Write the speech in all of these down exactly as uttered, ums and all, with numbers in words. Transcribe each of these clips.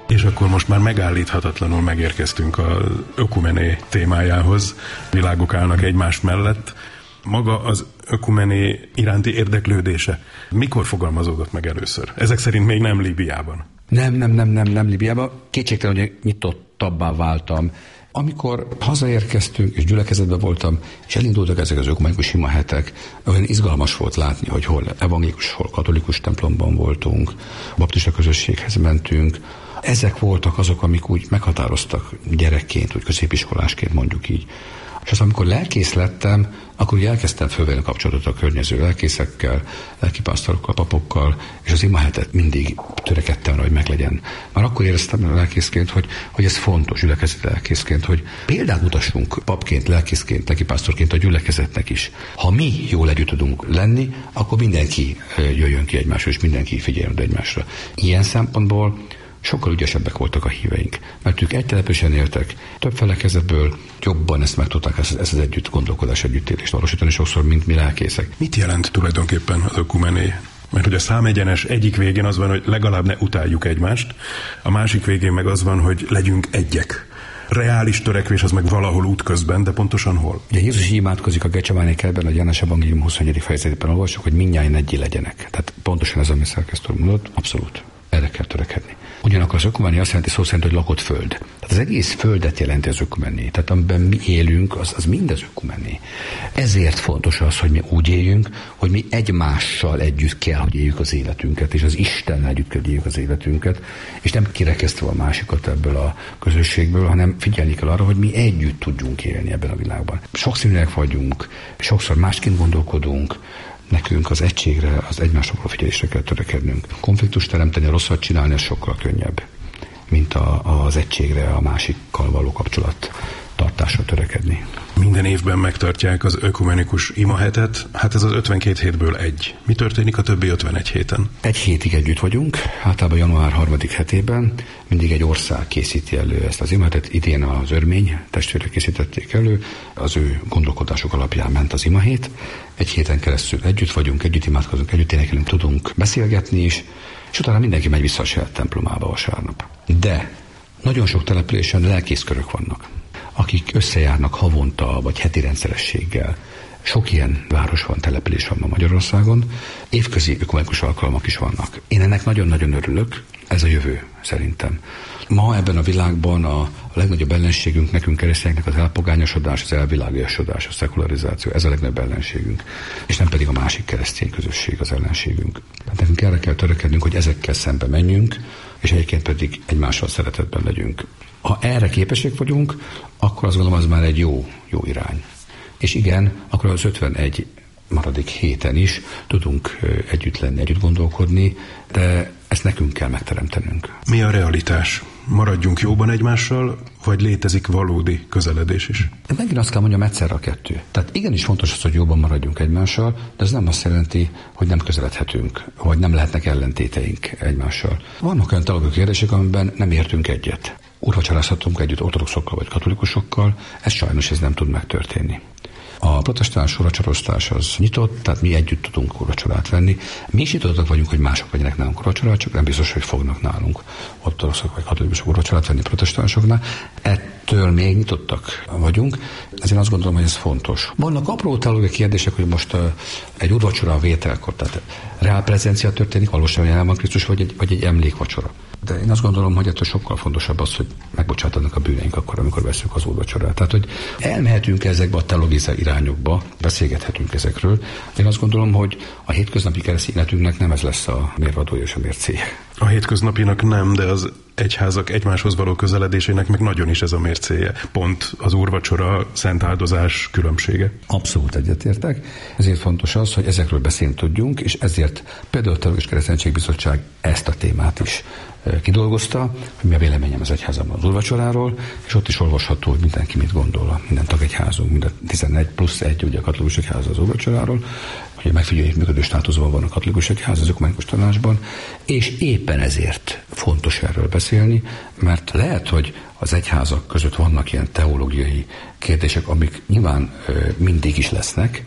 És akkor most már megállíthatatlanul megérkeztünk az ökumené témájához. Világok állnak egymás mellett. Maga az ökumené iránti érdeklődése mikor fogalmazódott meg először? Ezek szerint még nem Líbiában. Nem, nem, nem, nem, nem Líbiában. Kétségtelen, hogy nyitottabbá váltam. Amikor hazaérkeztünk, és gyülekezetben voltam, és elindultak ezek az ökumenikus imahetek, olyan izgalmas volt látni, hogy hol evangélikus, hol katolikus templomban voltunk, baptista közösséghez mentünk. Ezek voltak azok, amik úgy meghatároztak gyerekként, úgy középiskolásként mondjuk így. És aztán, amikor lelkész lettem, akkor úgy elkezdtem fölvenni a kapcsolatot a környező lelkészekkel, lelkipásztorokkal, papokkal, és az imahetet mindig törekedtem rá, hogy meglegyen. Már akkor éreztem lelkészként, hogy, hogy ez fontos, gyülekezet lelkészként, hogy példát mutassunk papként, lelkészként, lelkipásztorként a gyülekezetnek is. Ha mi jól együtt tudunk lenni, akkor mindenki jöjjön ki egymásra, és mindenki figyeljen egymásra. Ilyen szempontból sokkal ügyesebbek voltak a híveink, mert ők egy településen éltek, több felekezetből jobban ezt meg tudták, ezt, ezt az együtt gondolkodás, együttélést valósítani sokszor, mint mi lelkészek. Mit jelent tulajdonképpen az ökumené? Mert hogy a számegyenes egyik végén az van, hogy legalább ne utáljuk egymást, a másik végén meg az van, hogy legyünk egyek. Reális törekvés az meg valahol útközben, de pontosan hol? Ugye Jézus imádkozik a Gecsemáné kertben, a János evangélium huszonegyedik fejezetében olvasjuk, hogy mindnyájan egyé legyenek. Tehát pontosan ez, amit szerkesztő mondott, abszolút. Erre kell törekedni. Ugyanakkor az ökumené azt jelenti, szó szerint, hogy lakott föld. Tehát az egész földet jelenti az ökumené. Tehát amiben mi élünk, az, az mind az ökumené. Ezért fontos az, hogy mi úgy éljünk, hogy mi egymással együtt kell, hogy éljük az életünket, és az Istennel együtt kell, hogy éljük az életünket, és nem kirekesztve a másikat ebből a közösségből, hanem figyelni kell arra, hogy mi együtt tudjunk élni ebben a világban. Sokszínűek vagyunk, sokszor másként gondolkodunk, nekünk az egységre, az egymásra való figyelésre kell törekednünk. Konfliktust teremteni, a rosszat csinálni, ez sokkal könnyebb, mint a, az egységre, a másikkal való kapcsolat tartásra törekedni. Minden évben megtartják az ökumenikus imahetet, hát ez az ötvenkét hétből egy. Mi történik a többi ötvenegy héten? Egy hétig együtt vagyunk, általában január harmadik hetében, mindig egy ország készíti elő ezt az imahetet, idén az örmény testvérek készítették elő, az ő gondolkodások alapján ment az imahét, egy héten keresztül együtt vagyunk, együtt imádkozunk, együtt énekelünk, tudunk beszélgetni is, és utána mindenki megy vissza a saját templomába vasárnap. De nagyon sok településen lelkészkörök vannak, akik összejárnak havonta vagy heti rendszerességgel. Sok ilyen város van, település van ma Magyarországon. Évközi ökumenikus alkalmak is vannak. Én ennek nagyon-nagyon örülök, ez a jövő szerintem. Ma ebben a világban a, a legnagyobb ellenségünk nekünk keresztényeknek az elpogányosodás, az elvilágiasodás, a szekularizáció, ez a legnagyobb ellenségünk. És nem pedig a másik keresztény közösség az ellenségünk. Tehát nekünk erre kell törekednünk, hogy ezekkel szembe menjünk, és egyébként pedig egymással szeretetben legyünk. Ha erre képesek vagyunk, akkor azt gondolom, az már egy jó, jó irány. És igen, akkor az ötvenegy maradék héten is tudunk együtt lenni, együtt gondolkodni, de ezt nekünk kell megteremtenünk. Mi a realitás? Maradjunk jóban egymással, vagy létezik valódi közeledés is? Megint azt kell mondjam, egyszerre a kettő. Tehát igenis fontos az, hogy jóban maradjunk egymással, de ez nem azt jelenti, hogy nem közeledhetünk, vagy nem lehetnek ellentéteink egymással. Vannak olyan teológiai kérdések, amiben nem értünk egyet. Úrvacsorázhatunk együtt ortodoxokkal vagy katolikusokkal, ez sajnos ez nem tud megtörténni. A protestáns úrvacsoroztás az nyitott, tehát mi együtt tudunk úrvacsorát venni. Mi is nyitottak vagyunk, hogy mások vegyenek nálunk úrvacsorát, csak nem biztos, hogy fognak nálunk ortodoxok vagy katolikusok úrvacsorát venni protestánsoknál. Ettől még nyitottak vagyunk, ezért azt gondolom, hogy ez fontos. Vannak apró teológiai kérdések, hogy most uh, egy úrvacsora a vételkor, tehát reál prezencia történik, valóságban jelen van Krisztus, vagy egy, vagy egy emlékvacsora. De én azt gondolom, hogy ettől sokkal fontosabb az, hogy megbocsátanak a bűneink akkor, amikor veszünk az úrvacsorát. Tehát, hogy elmehetünk ezekbe a teológiai irányokba, beszélgethetünk ezekről. Én azt gondolom, hogy a hétköznapi keresztény életünknek nem ez lesz a mérvadója és a mércéje. A hétköznapinak nem, de az egyházak egymáshoz való közeledésének meg nagyon is ez a mércéje. Pont az úrvacsora, szent áldozás különbsége. Abszolút egyetértek. Ezért fontos az, hogy ezekről beszélni tudjunk, és ezért például a Teológiai Kereszténységbizottság ezt a témát is kidolgozta, hogy mi a véleményem az egyházamban az úrvacsoráról, és ott is olvasható, hogy mindenki mit gondol, minden tagegyházunk, mind a tizenegy plusz egy, ugye a katolikus egyház az úrvacsoráról, hogy a megfigyelő működő státuszban van a katolikus egyház az ökumenikus tanácsban, és éppen ezért fontos erről beszélni, mert lehet, hogy az egyházak között vannak ilyen teológiai kérdések, amik nyilván ö, mindig is lesznek,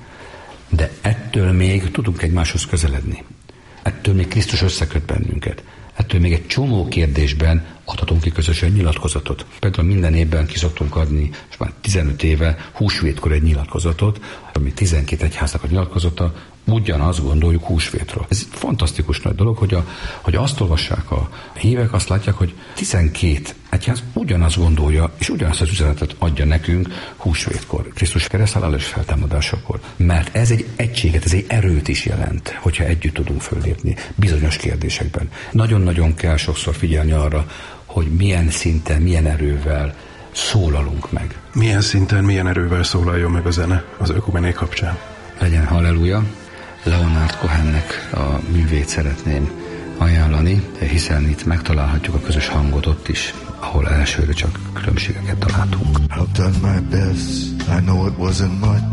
de ettől még tudunk egymáshoz közeledni. Ettől még Krisztus összeköt bennünket. Ettől még egy csomó kérdésben adhatunk ki közösen nyilatkozatot. Például minden évben ki szoktunk adni, és már tizenöt éve húsvétkor egy nyilatkozatot, ami tizenkét egyháznak a nyilatkozata, ugyanazt gondoljuk húsvétről. Ez fantasztikus nagy dolog, hogy, a, hogy azt olvassák a hívek, azt látják, hogy tizenkét egyház ugyanazt gondolja, és ugyanazt az üzenetet adja nekünk húsvétkor, Krisztus kereszthalálás feltámadásakor. Mert ez egy egységet, ez egy erőt is jelent, hogyha együtt tudunk föllépni bizonyos kérdésekben. Nagyon-nagyon kell sokszor figyelni arra, hogy milyen szinten, milyen erővel szólalunk meg. Milyen szinten, milyen erővel szólaljon meg a zene az ökumené kapcsán? Legyen halleluja! Leonard Cohennek a művét szeretném ajánlani, hiszen itt megtalálhatjuk a közös hangot ott is, ahol elsőre csak különbségeket találtunk. I've done my best, I know it wasn't much,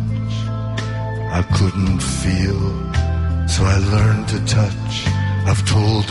I couldn't feel, so I learned to touch, I've told